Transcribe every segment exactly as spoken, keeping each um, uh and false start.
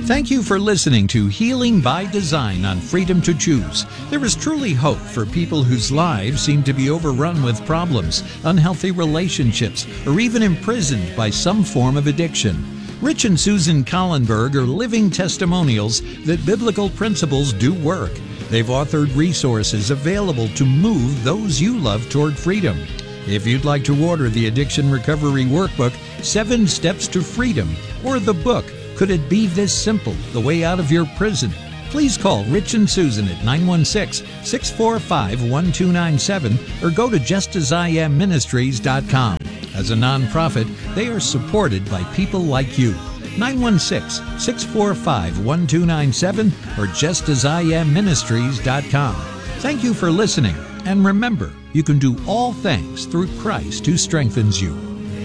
Thank you for listening to Healing by Design on Freedom to Choose. There is truly hope for people whose lives seem to be overrun with problems, unhealthy relationships, or even imprisoned by some form of addiction. Rich and Susan Collenberg are living testimonials that biblical principles do work. They've authored resources available to move those you love toward freedom. If you'd like to order the Addiction Recovery Workbook, Seven Steps to Freedom, or the book, Could It Be This Simple? The Way Out of Your Prison? Please call Rich and Susan at nine one six, six four five, one two nine seven or go to just as I am ministries dot com. As a nonprofit, they are supported by people like you. nine one six, six four five, one two nine seven or just as I am ministries dot com. Thank you for listening, and remember, you can do all things through Christ who strengthens you.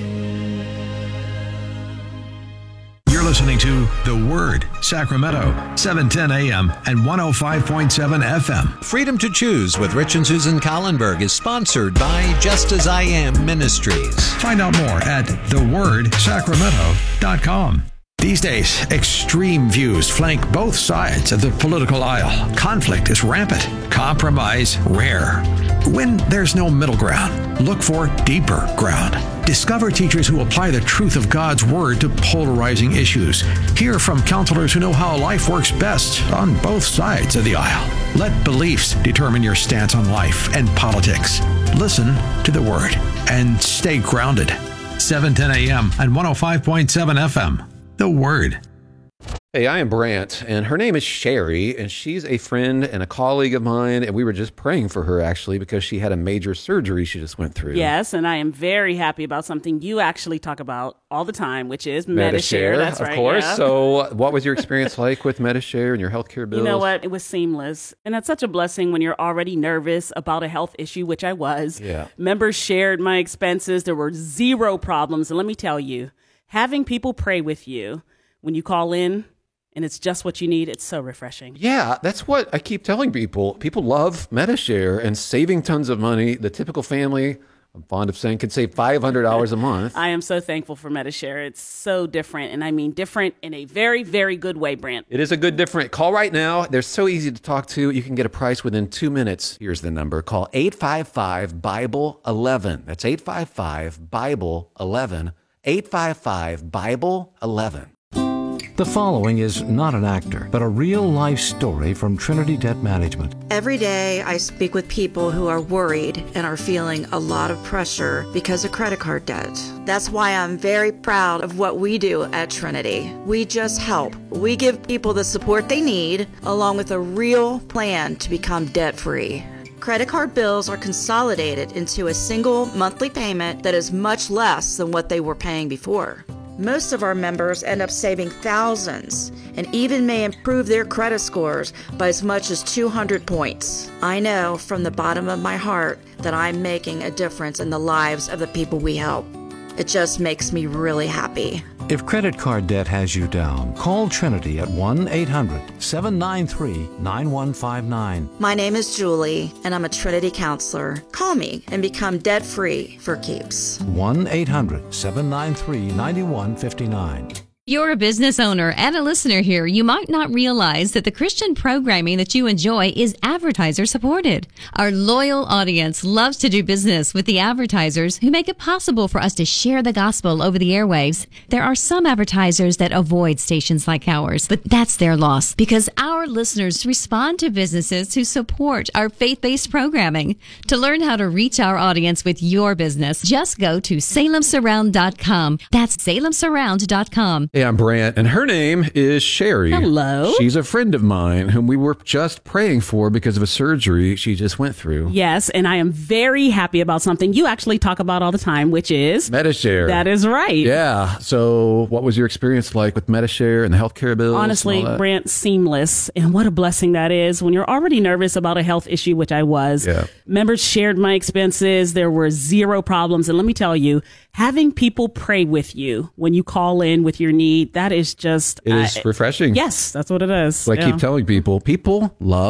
You're listening to The Word, Sacramento, seven ten A M and one oh five point seven F M. Freedom to Choose with Rich and Susan Collenberg is sponsored by Just As I Am Ministries. Find out more at the word sacramento dot com. These days, extreme views flank both sides of the political aisle. Conflict is rampant, compromise rare. When there's no middle ground, look for deeper ground. Discover teachers who apply the truth of God's Word to polarizing issues. Hear from counselors who know how life works best on both sides of the aisle. Let beliefs determine your stance on life and politics. Listen to the Word and stay grounded. seven ten A M and one oh five point seven F M. The Word. Hey, I am Brant, and her name is Sherry, and she's a friend and a colleague of mine, and we were just praying for her, actually, because she had a major surgery she just went through. Yes, and I am very happy about something you actually talk about all the time, which is Medi-Share. That's of right, course. yeah. So what was your experience like with Medi-Share and your healthcare bills? You know what? It was seamless, and that's such a blessing when you're already nervous about a health issue, which I was. Yeah. Members shared my expenses. There were zero problems, and let me tell you, having people pray with you when you call in, and it's just what you need, it's so refreshing. Yeah, that's what I keep telling people. People love Medi-Share and saving tons of money. The typical family, I'm fond of saying, could save five hundred dollars a month. I am so thankful for Medi-Share. It's so different, and I mean different in a very, very good way, Brant. It is a good different. Call right now. They're so easy to talk to. You can get a price within two minutes. Here's the number. Call eight five five, Bible eleven. That's eight five five, Bible eleven. eight five five, Bible eleven. The following is not an actor, but a real-life story from Trinity Debt Management. Every day I speak with people who are worried and are feeling a lot of pressure because of credit card debt. That's why I'm very proud of what we do at Trinity. We just help. We give people the support they need, along with a real plan to become debt-free. Credit card bills are consolidated into a single monthly payment that is much less than what they were paying before. Most of our members end up saving thousands and even may improve their credit scores by as much as two hundred points. I know from the bottom of my heart that I'm making a difference in the lives of the people we help. It just makes me really happy. If credit card debt has you down, call Trinity at one eight hundred, seven nine three, nine one five nine. My name is Julie, and I'm a Trinity counselor. Call me and become debt-free for keeps. one eight hundred, seven nine three, nine one five nine. You're a business owner and a listener here. You might not realize that the Christian programming that you enjoy is advertiser supported. Our loyal audience loves to do business with the advertisers who make it possible for us to share the gospel over the airwaves. There are some advertisers that avoid stations like ours, but that's their loss because our listeners respond to businesses who support our faith-based programming. To learn how to reach our audience with your business, just go to salem surround dot com. That's salem surround dot com. Hey, I'm Brant, and her name is Sherry. Hello. She's a friend of mine whom we were just praying for because of a surgery she just went through. Yes, and I am very happy about something you actually talk about all the time, which is Medi-Share. That is right. Yeah. So what was your experience like with Medi-Share and the healthcare bills? Honestly, and all that? Brant, seamless. And what a blessing that is when you're already nervous about a health issue, which I was. Yeah. Members shared my expenses. There were zero problems. And let me tell you, having people pray with you when you call in with your need, that is just... It is uh, refreshing. Yes, that's what it is. So I yeah. keep telling people, people love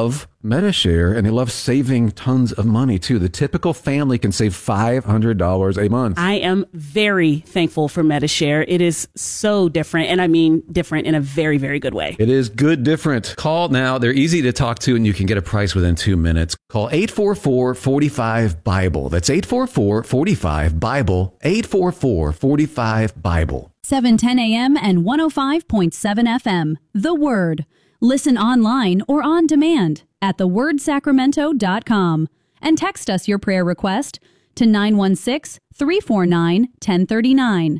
Metashare, and they love saving tons of money too. The typical family can save five hundred dollars a month. I am very thankful for Metashare. It is so different, and I mean different in a very, very good way. It is good different. Call now. They're easy to talk to, and you can get a price within two minutes. Call eight four four, four five, Bible. That's eight four four, four five, Bible, eight four four, four five, Bible. seven ten a.m. and one oh five point seven F M. The Word. Listen online or on demand at the word sacramento dot com and text us your prayer request to nine one six, three four nine, one oh three nine.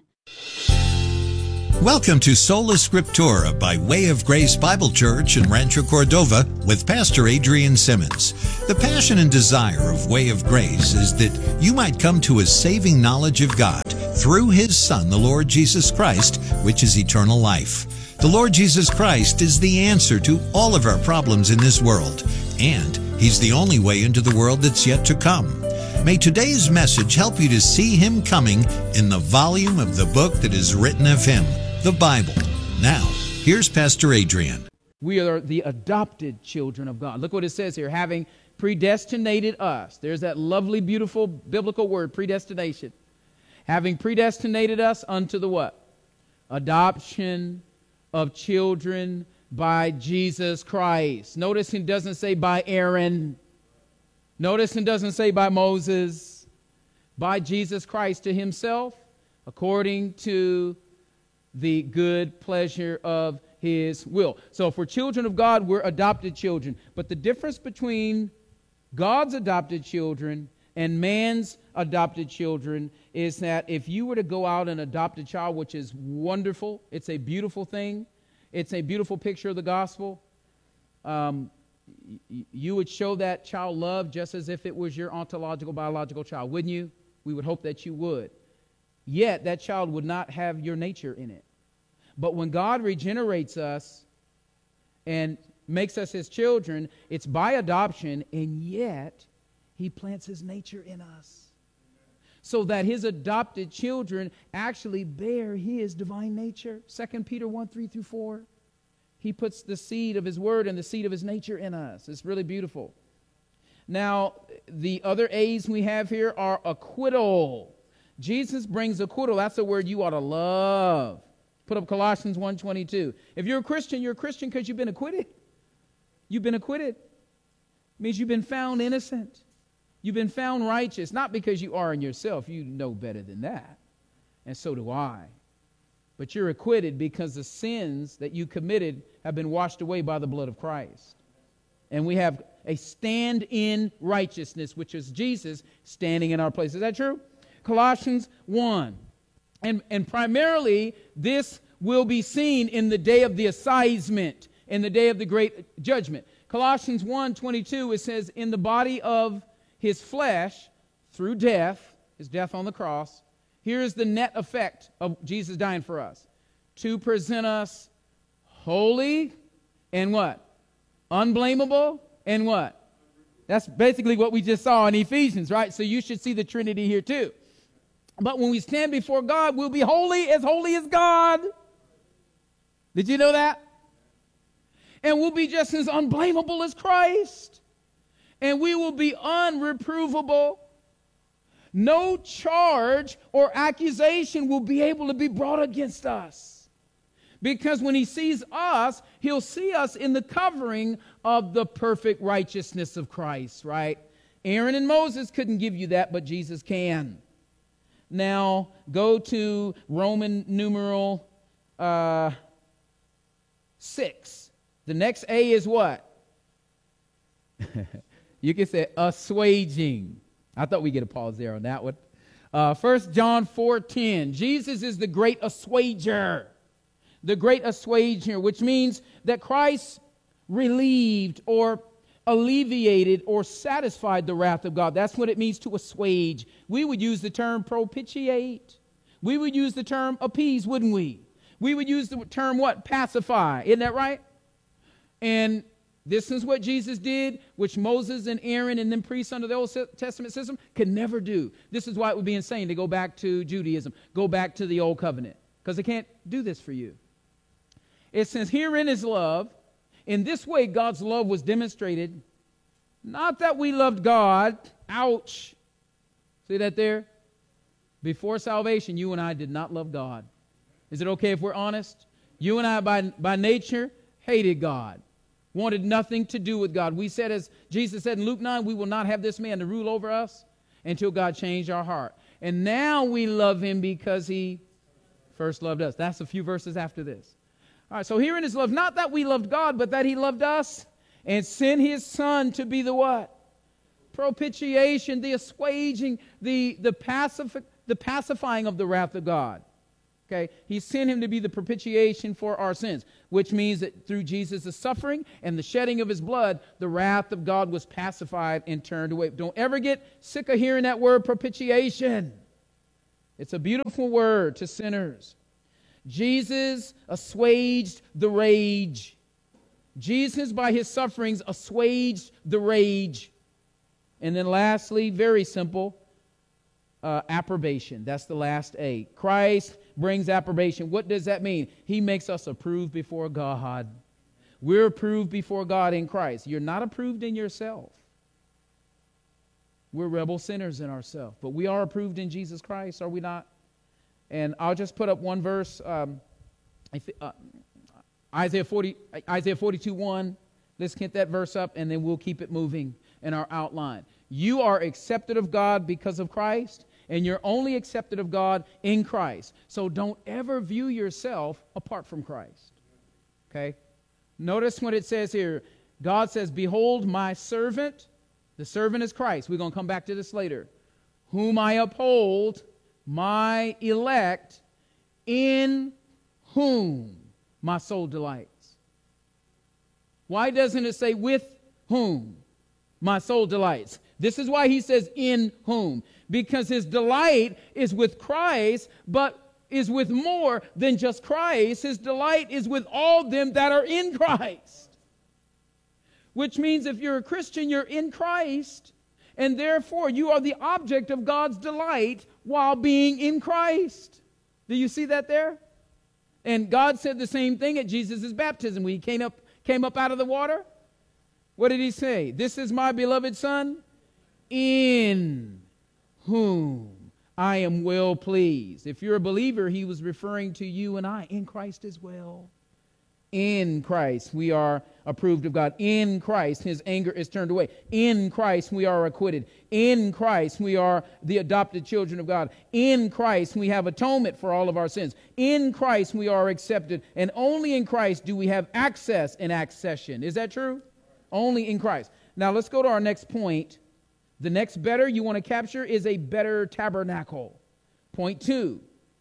Welcome to Sola Scriptura by Way of Grace Bible Church in Rancho Cordova with Pastor Adrian Simmons. The passion and desire of Way of Grace is that you might come to a saving knowledge of God through His Son, the Lord Jesus Christ, which is eternal life. The Lord Jesus Christ is the answer to all of our problems in this world, and He's the only way into the world that's yet to come. May today's message help you to see Him coming in the volume of the book that is written of Him, the Bible. Now, here's Pastor Adrian. We are the adopted children of God. Look what it says here, having predestinated us. There's that lovely, beautiful biblical word, predestination. Having predestinated us unto the what? Adoption of children by Jesus Christ. Notice it doesn't say by Aaron. Notice it doesn't say by Moses. By Jesus Christ to Himself, according to the good pleasure of His will. So if we're children of God, we're adopted children. But the difference between God's adopted children and man's adopted children is that if you were to go out and adopt a child, which is wonderful, it's a beautiful thing, it's a beautiful picture of the gospel, um, y- you would show that child love just as if it was your ontological, biological child, wouldn't you? We would hope that you would. Yet that child would not have your nature in it. But when God regenerates us and makes us His children, it's by adoption, and yet He plants His nature in us, so that His adopted children actually bear His divine nature. Second Peter one, three through four. He puts the seed of His word and the seed of His nature in us. It's really beautiful. Now, the other A's we have here are acquittal. Jesus brings acquittal. That's a word you ought to love. Put up Colossians one twenty-two. If you're a Christian, you're a Christian because you've been acquitted. You've been acquitted. It means you've been found innocent. You've been found righteous, not because you are in yourself. You know better than that. And so do I. But you're acquitted because the sins that you committed have been washed away by the blood of Christ. And we have a stand-in righteousness, which is Jesus standing in our place. Is that true? Colossians one. And, and primarily, this will be seen in the day of the assignment, in the day of the great judgment. Colossians one twenty-two, it says, in the body of His flesh, through death, His death on the cross, here is the net effect of Jesus dying for us. To present us holy and what? Unblameable and what? That's basically what we just saw in Ephesians, right? So you should see the Trinity here too. But when we stand before God, we'll be holy as holy as God. Did you know that? And we'll be just as unblameable as Christ. And we will be unreprovable. No charge or accusation will be able to be brought against us. Because when He sees us, He'll see us in the covering of the perfect righteousness of Christ, right? Aaron and Moses couldn't give you that, but Jesus can. Now, go to Roman numeral uh, six. The next A is what? You can say assuaging. I thought we'd get a pause there on that one. Uh, First John four ten. Jesus is the great assuager. The great assuager, which means that Christ relieved or alleviated or satisfied the wrath of God. That's what it means to assuage. We would use the term propitiate. We would use the term appease, wouldn't we? We would use the term what? Pacify. Isn't that right? And this is what Jesus did, which Moses and Aaron and then priests under the Old Testament system could never do. This is why it would be insane to go back to Judaism, go back to the Old Covenant, because they can't do this for you. It says, herein is love. In this way, God's love was demonstrated Not that we loved God. Ouch. See that there? Before salvation, you and I did not love God. Is it okay if we're honest? You and I, by, by nature, hated God. Wanted nothing to do with God. We said, as Jesus said in Luke nine, we will not have this man to rule over us until God changed our heart. And now we love him because he first loved us. That's a few verses after this. All right, so herein is love, not that we loved God, but that he loved us and sent his son to be the what? Propitiation, the assuaging, the, the, pacifi- the pacifying of the wrath of God. Okay, he sent him to be the propitiation for our sins, which means that through Jesus' suffering and the shedding of his blood, the wrath of God was pacified and turned away. Don't ever get sick of hearing that word propitiation. It's a beautiful word to sinners. Jesus assuaged the rage. Jesus, by his sufferings, assuaged the rage. And then lastly, very simple, uh, approbation. That's the last A. Christ brings approbation. What does that mean? He makes us approved before God. We're approved before God in Christ. You're not approved in yourself. We're rebel sinners in ourselves. But we are approved in Jesus Christ, are we not? And I'll just put up one verse. Um, uh, Isaiah forty, Isaiah forty-two one. Let's get that verse up, and then we'll keep it moving in our outline. You are accepted of God because of Christ, and you're only accepted of God in Christ. So don't ever view yourself apart from Christ. Okay? Notice what it says here. God says, behold my servant. The servant is Christ. We're going to come back to this later. Whom I uphold, my elect, in whom my soul delights. Why doesn't it say with whom my soul delights? This is why he says in whom. Because his delight is with Christ, but is with more than just Christ. His delight is with all them that are in Christ. Which means if you're a Christian, you're in Christ, and therefore you are the object of God's delight while being in Christ. Do you see that there? And God said the same thing at Jesus' baptism when he came up, came up out of the water. What did he say? This is my beloved Son, in whom I am well pleased. If you're a believer, he was referring to you and I in Christ as well. In Christ, we are approved of God. In Christ, his anger is turned away. In Christ, we are acquitted. In Christ, we are the adopted children of God. In Christ, we have atonement for all of our sins. In Christ, we are accepted. And only in Christ do we have access and accession. Is that true? Only in Christ. Now, let's go to our next point. The next better you want to capture is a better tabernacle. Point two.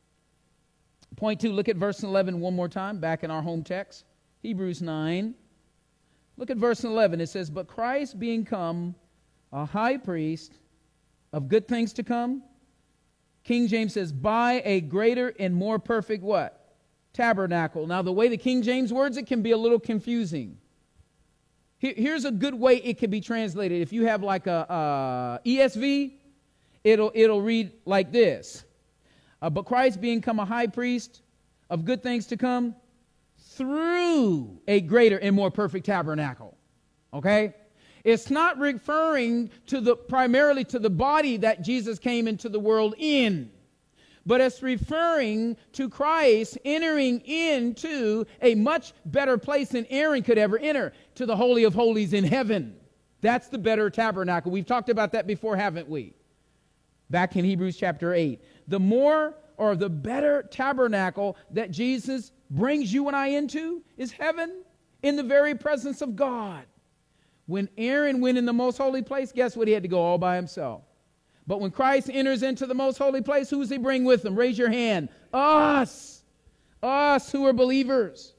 Point two, look at verse eleven one more time, back in our home text. Hebrews nine. Look at verse eleven. It says, but Christ being come a high priest of good things to come. King James says, by a greater and more perfect what? Tabernacle. Now, the way the King James words it can be a little confusing. Here's a good way it can be translated. If you have like a, a E S V, it'll, it'll read like this. Uh, but Christ being come a high priest of good things to come through a greater and more perfect tabernacle. Okay? It's not referring to the primarily to the body that Jesus came into the world in, but it's referring to Christ entering into a much better place than Aaron could ever enter, to the Holy of Holies in heaven. That's the better tabernacle. We've talked about that before, haven't we? Back in Hebrews chapter eight. The more or the better tabernacle that Jesus brings you and I into is heaven, in the very presence of God. When Aaron went in the most holy place, guess what? He had to go all by himself. But when Christ enters into the most holy place, who does he bring with him? Raise your hand. Us. Us who are believers.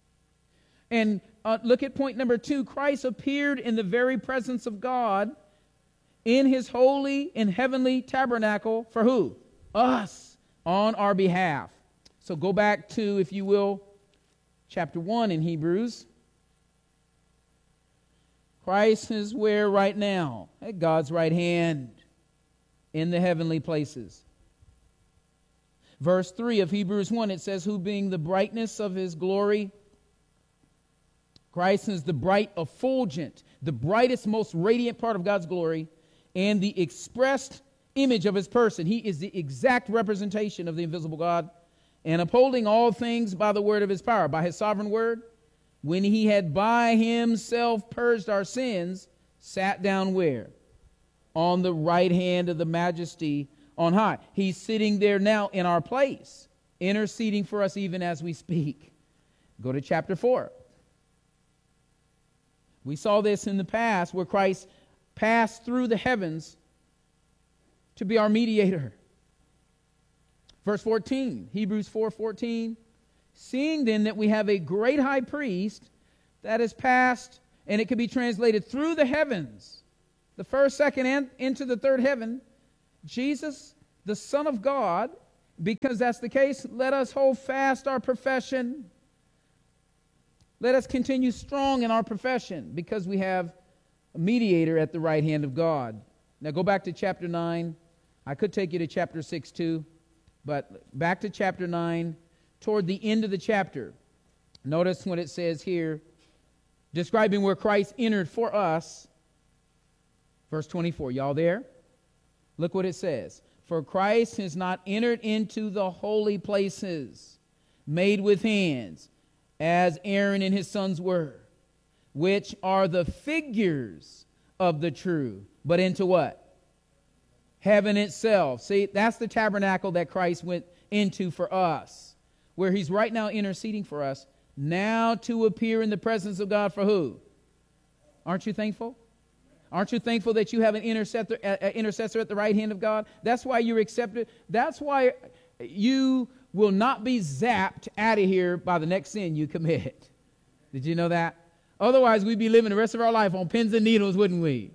And uh, look at point number two. Christ appeared in the very presence of God in his holy and heavenly tabernacle for who? Us, on our behalf. So go back to, if you will, chapter one in Hebrews. Christ is where right now? At God's right hand in the heavenly places. Verse three of Hebrews one, it says, who being the brightness of his glory. Christ is the bright effulgent, the brightest, most radiant part of God's glory, and the expressed image of his person. He is the exact representation of the invisible God, and upholding all things by the word of his power, by his sovereign word, when he had by himself purged our sins, sat down where? On the right hand of the majesty on high. He's sitting there now in our place, interceding for us even as we speak. Go to chapter four. We saw this in the past where Christ passed through the heavens to be our mediator. Verse fourteen, Hebrews four fourteen. Seeing then that we have a great high priest that is passed, and it could be translated through the heavens, the first, second, and into the third heaven, Jesus, the Son of God. Because that's the case, let us hold fast our profession. Let us continue strong in our profession, because we have a mediator at the right hand of God. Now go back to chapter nine. I could take you to chapter six too, but back to chapter nine, toward the end of the chapter. Notice what it says here, describing where Christ entered for us. Verse twenty-four, y'all there? Look what it says. For Christ has not entered into the holy places made with hands, as Aaron and his sons were, which are the figures of the true, but into what? Heaven itself. See, that's the tabernacle that Christ went into for us, where he's right now interceding for us, now to appear in the presence of God for who? Aren't you thankful? Aren't you thankful that you have an intercessor, uh, intercessor at the right hand of God? That's why you're accepted. That's why you will not be zapped out of here by the next sin you commit. Did you know that? Otherwise, we'd be living the rest of our life on pins and needles, wouldn't we?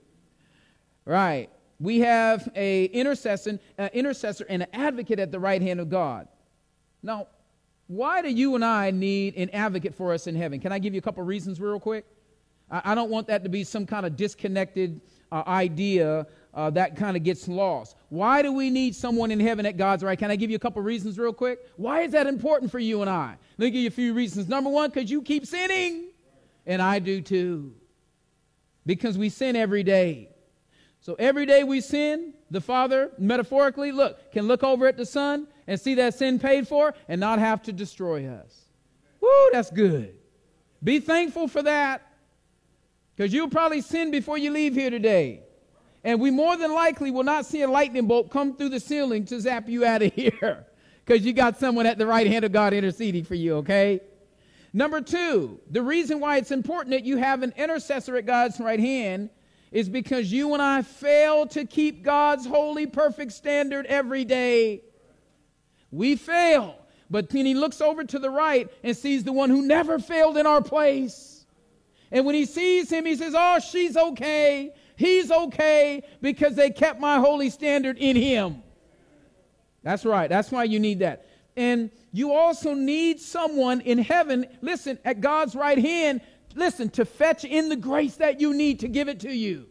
Right. We have a intercessor, uh, intercessor and an advocate at the right hand of God. Now, why do you and I need an advocate for us in heaven? Can I give you a couple reasons real quick? I, I don't want that to be some kind of disconnected uh, idea uh, that kind of gets lost. Why do we need someone in heaven at God's right? Can I give you a couple reasons real quick? Why is that important for you and I? Let me give you a few reasons. Number one, because you keep sinning, and I do too. Because we sin every day. So every day we sin, the Father, metaphorically, look, can look over at the Son and see that sin paid for and not have to destroy us. Woo, that's good. Be thankful for that, because you'll probably sin before you leave here today. And we more than likely will not see a lightning bolt come through the ceiling to zap you out of here, because you got someone at the right hand of God interceding for you, okay? Number two, the reason why it's important that you have an intercessor at God's right hand is because you and I fail to keep God's holy, perfect standard every day. We fail. But then he looks over to the right and sees the one who never failed in our place. And when he sees him, he says, oh, she's okay. He's okay, because they kept my holy standard in him. That's right. That's why you need that. And you also need someone in heaven, listen, at God's right hand, listen, to fetch in the grace that you need to give it to you.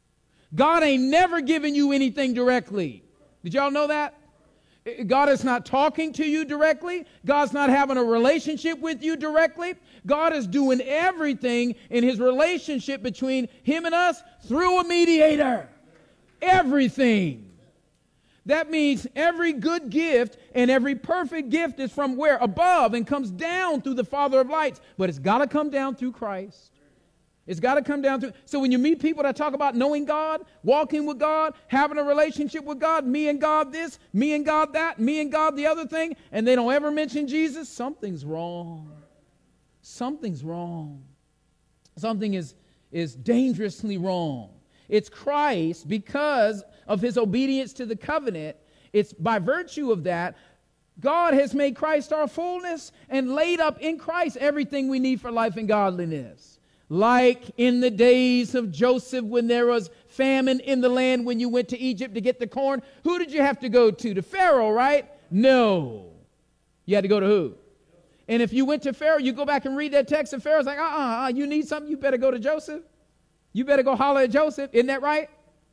God ain't never given you anything directly. Did y'all know that? God is not talking to you directly. God's not having a relationship with you directly. God is doing everything in his relationship between him and us through a mediator. Everything. That means every good gift and every perfect gift is from where? Above, and comes down through the Father of lights. But it's got to come down through Christ. It's got to come down through. So when you meet people that talk about knowing God, walking with God, having a relationship with God, me and God this, me and God that, me and God the other thing, and they don't ever mention Jesus, something's wrong. Something's wrong. Something is, is dangerously wrong. It's Christ, because of his obedience to the covenant. It's by virtue of that, God has made Christ our fullness and laid up in Christ everything we need for life and godliness. Like in the days of Joseph, when there was famine in the land, when you went to Egypt to get the corn, who did you have to go to? To Pharaoh, right? No. You had to go to who? And if you went to Pharaoh, you go back and read that text, and Pharaoh's like, uh-uh, uh, you need something, you better go to Joseph. You better go holler at Joseph. Isn't that right?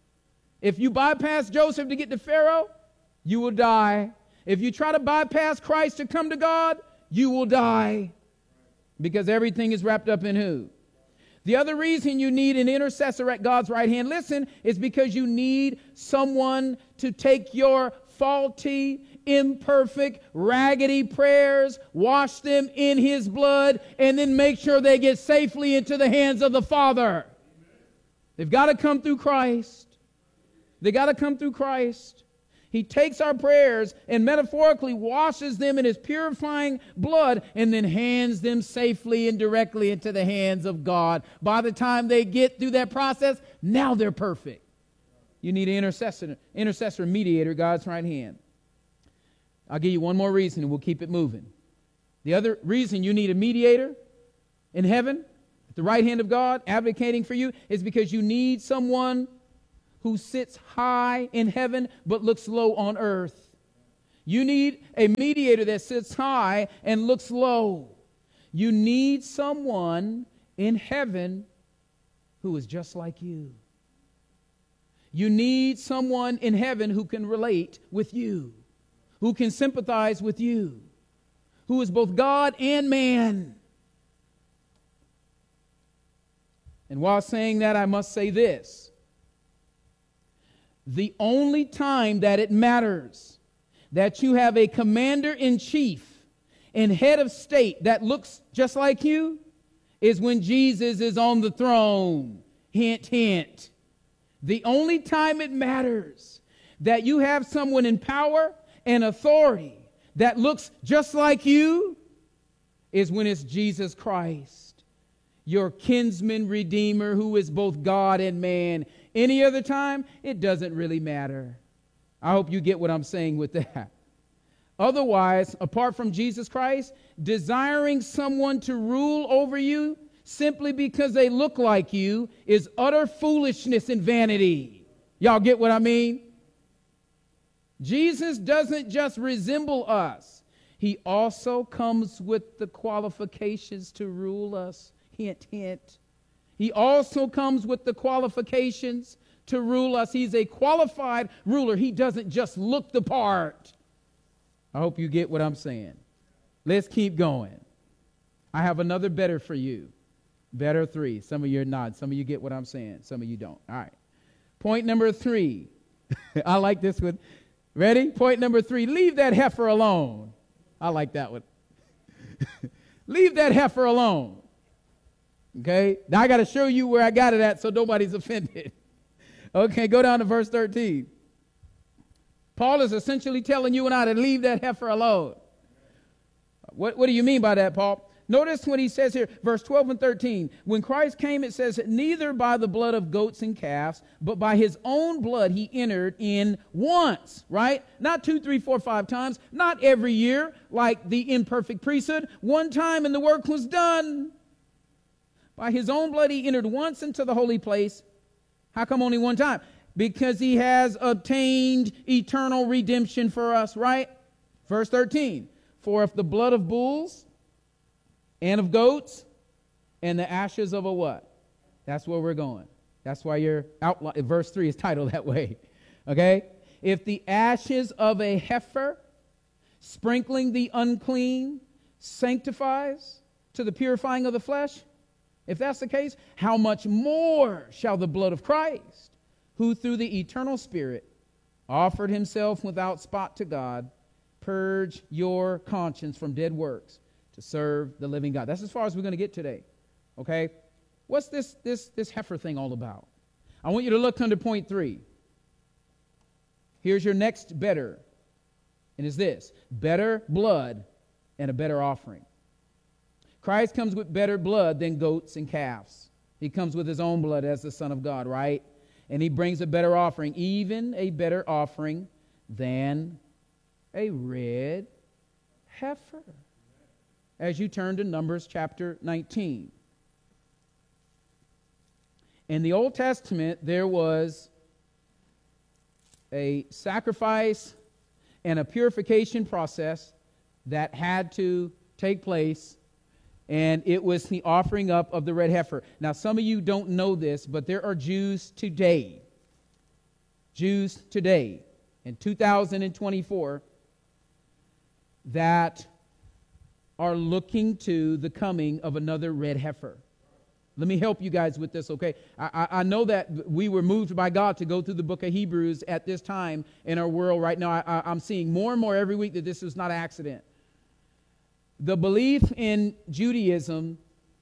If you bypass Joseph to get to Pharaoh, you will die. If you try to bypass Christ to come to God, you will die. Because everything is wrapped up in who? The other reason you need an intercessor at God's right hand, listen, is because you need someone to take your faulty, imperfect, raggedy prayers, wash them in his blood, and then make sure they get safely into the hands of the Father. They've got to come through Christ. They got to come through Christ. He takes our prayers and metaphorically washes them in his purifying blood and then hands them safely and directly into the hands of God. By the time they get through that process, now they're perfect. You need an intercessor, intercessor mediator, God's right hand. I'll give you one more reason and we'll keep it moving. The other reason you need a mediator in heaven, at the right hand of God, advocating for you, is because you need someone who sits high in heaven but looks low on earth. You need a mediator that sits high and looks low. You need someone in heaven who is just like you. You need someone in heaven who can relate with you, who can sympathize with you, who is both God and man. And while saying that, I must say this. The only time that it matters that you have a commander-in-chief and head of state that looks just like you is when Jesus is on the throne. Hint, hint. The only time it matters that you have someone in power and authority that looks just like you is when it's Jesus Christ, your kinsman redeemer who is both God and man. Any other time, it doesn't really matter. I hope you get what I'm saying with that. Otherwise, apart from Jesus Christ, desiring someone to rule over you simply because they look like you is utter foolishness and vanity. Y'all get what I mean? Jesus doesn't just resemble us. He also comes with the qualifications to rule us. Hint, hint. He also comes with the qualifications to rule us. He's a qualified ruler. He doesn't just look the part. I hope you get what I'm saying. Let's keep going. I have another better for you. Better three. Some of you are nodding. Some of you get what I'm saying. Some of you don't. All right. Point number three. I like this one. Ready? Point number three. Leave that heifer alone. I like that one. Leave that heifer alone. Okay? Now I got to show you where I got it at so nobody's offended. Okay, go down to verse thirteen. Paul is essentially telling you and I to leave that heifer alone. What, what do you mean by that, Paul? Notice what he says here, verse twelve and thirteen. When Christ came, it says, neither by the blood of goats and calves, but by his own blood he entered in once, right? Not two, three, four, five times, not every year, like the imperfect priesthood. One time and the work was done. By his own blood he entered once into the holy place. How come only one time? Because he has obtained eternal redemption for us, right? Verse thirteen. For if the blood of bulls and of goats and the ashes of a what? That's where we're going. That's why your outline, verse three is titled that way. Okay? If the ashes of a heifer sprinkling the unclean sanctifies to the purifying of the flesh, if that's the case, how much more shall the blood of Christ, who through the eternal Spirit offered himself without spot to God, purge your conscience from dead works to serve the living God. That's as far as we're going to get today. Okay? What's this, this, this heifer thing all about? I want you to look under point three. Here's your next better. And it's this: better blood and a better offering. Christ comes with better blood than goats and calves. He comes with his own blood as the Son of God, right? And he brings a better offering, even a better offering than a red heifer. As you turn to Numbers chapter nineteen. In the Old Testament, there was a sacrifice and a purification process that had to take place, and it was the offering up of the red heifer. Now, some of you don't know this, but there are Jews today, Jews today, in two thousand twenty-four, that are looking to the coming of another red heifer. Let me help you guys with this, okay? I, I, I know that we were moved by God to go through the book of Hebrews at this time in our world right now. I, I, I'm seeing more and more every week that this is not an accident. The belief in Judaism,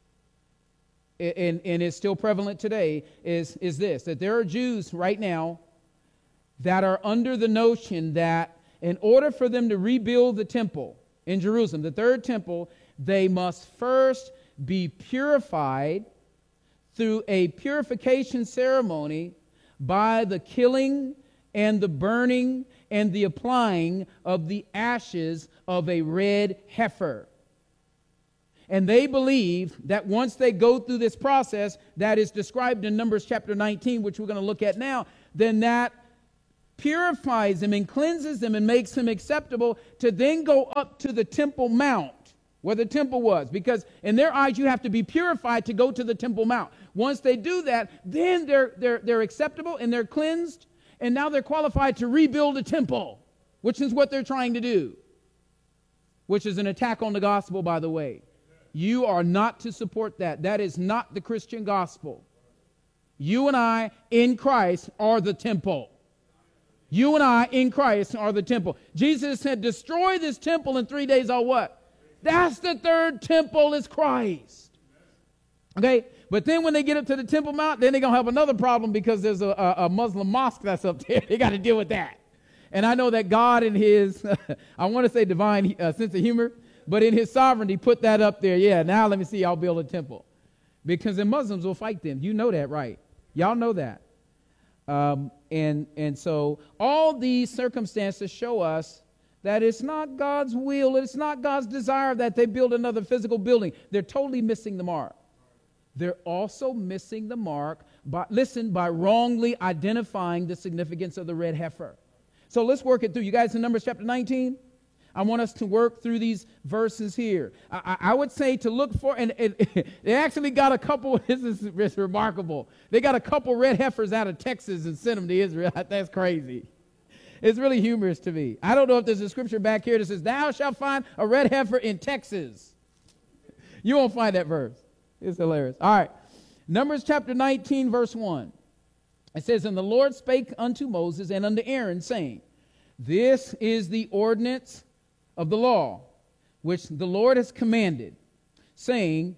and, and it's still prevalent today, is, is this, that there are Jews right now that are under the notion that in order for them to rebuild the temple in Jerusalem, the third temple, they must first be purified through a purification ceremony by the killing and the burning and the applying of the ashes of a red heifer. And they believe that once they go through this process that is described in Numbers chapter nineteen, which we're going to look at now, then that purifies them and cleanses them and makes them acceptable to then go up to the Temple Mount, where the temple was. Because in their eyes, you have to be purified to go to the Temple Mount. Once they do that, then they're, they're, they're acceptable and they're cleansed, and now they're qualified to rebuild a temple, which is what they're trying to do, which is an attack on the gospel, by the way. You are not to support that. That is not the Christian gospel. You and I in Christ are the temple. You and I in Christ are the temple. Jesus said, destroy this temple in three days, I'll what? That's the third temple is Christ. Okay? But then when they get up to the Temple Mount, then they're going to have another problem because there's a, a, a Muslim mosque that's up there. They got to deal with that. And I know that God in his, I want to say divine uh, sense of humor, but in his sovereignty put that up there. Yeah, now let me see, I'll build a temple. Because the Muslims will fight them. You know that, right? Y'all know that. Um, and, and so all these circumstances show us that it's not God's will, it's not God's desire that they build another physical building. They're totally missing the mark. They're also missing the mark, by, listen, by wrongly identifying the significance of the red heifer. So let's work it through. You guys in Numbers chapter nineteen? I want us to work through these verses here. I, I would say to look for, and, and they actually got a couple, this is it's remarkable. They got a couple red heifers out of Texas and sent them to Israel. That's crazy. It's really humorous to me. I don't know if there's a scripture back here that says, thou shalt find a red heifer in Texas. You won't find that verse. It's hilarious. All right. Numbers chapter nineteen, verse one. It says, and the Lord spake unto Moses and unto Aaron, saying, this is the ordinance of the law, which the Lord has commanded, saying,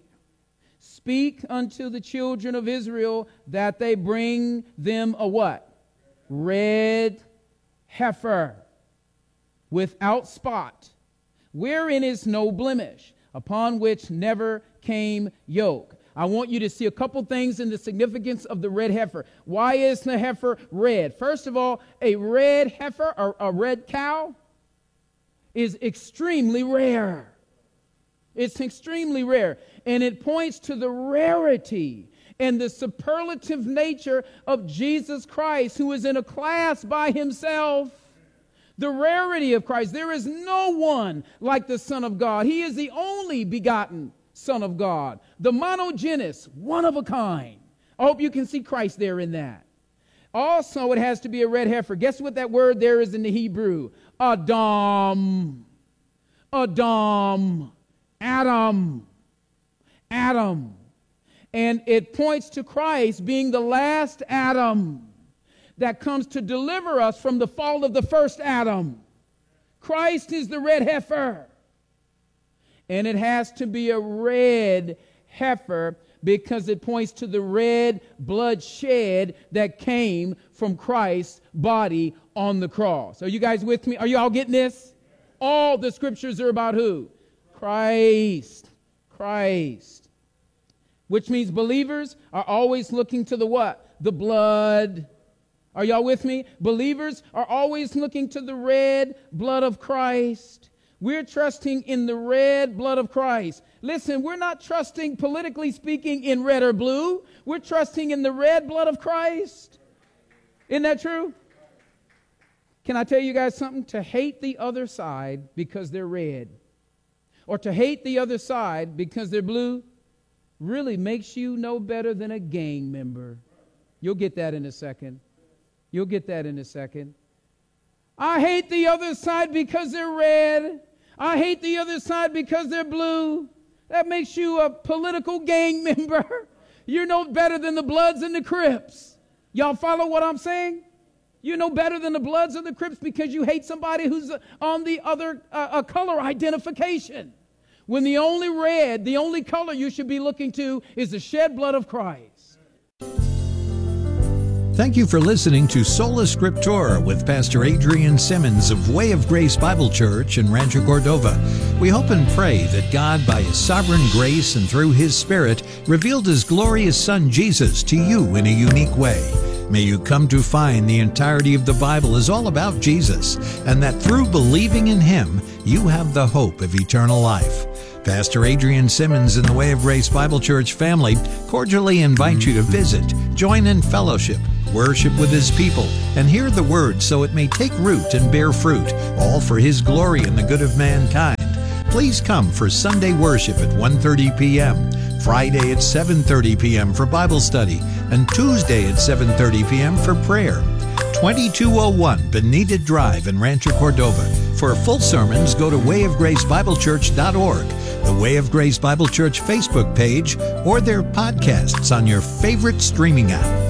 speak unto the children of Israel that they bring them a what? Red heifer, without spot, wherein is no blemish, upon which never came yoke. I want you to see a couple things in the significance of the red heifer. Why is the heifer red? First of all, a red heifer, or a red cow, is extremely rare. It's extremely rare. And it points to the rarity and the superlative nature of Jesus Christ, who is in a class by himself. The rarity of Christ. There is no one like the Son of God. He is the only begotten Son of God. The monogenes, one of a kind. I hope you can see Christ there in that. Also, it has to be a red heifer. Guess what that word there is in the Hebrew? Adam. Adam. Adam. Adam. And it points to Christ being the last Adam that comes to deliver us from the fall of the first Adam. Christ is the red heifer. And it has to be a red heifer because it points to the red blood shed that came from Christ's body on the cross. Are you guys with me? Are you all getting this? All the scriptures are about who? Christ. Christ. Which means believers are always looking to the what? The blood. Are y'all with me? Believers are always looking to the red blood of Christ. We're trusting in the red blood of Christ. Listen, we're not trusting, politically speaking, in red or blue. We're trusting in the red blood of Christ. Isn't that true? Can I tell you guys something? To hate the other side because they're red, or to hate the other side because they're blue, really makes you no better than a gang member. You'll get that in a second. You'll get that in a second. I hate the other side because they're red. I hate the other side because they're blue. That makes you a political gang member. You're no better than the Bloods and the Crips. Y'all follow what I'm saying? You're no better than the Bloods or the Crips because you hate somebody who's on the other uh, uh, color identification. When the only red, the only color you should be looking to is the shed blood of Christ. Thank you for listening to Sola Scriptura with Pastor Adrian Simmons of Way of Grace Bible Church in Rancho Cordova. We hope and pray that God, by His sovereign grace and through His Spirit, revealed His glorious Son Jesus to you in a unique way. May you come to find the entirety of the Bible is all about Jesus, and that through believing in Him, you have the hope of eternal life. Pastor Adrian Simmons and the Way of Grace Bible Church family cordially invite you to visit, join in fellowship, worship with His people, and hear the Word so it may take root and bear fruit, all for His glory and the good of mankind. Please come for Sunday worship at one thirty p.m., Friday at seven thirty p.m. for Bible study, and Tuesday at seven thirty p.m. for prayer. twenty-two oh one Bonita Drive in Rancho Cordova. For full sermons, go to way of grace bible church dot org, the Way of Grace Bible Church Facebook page, or their podcasts on your favorite streaming app.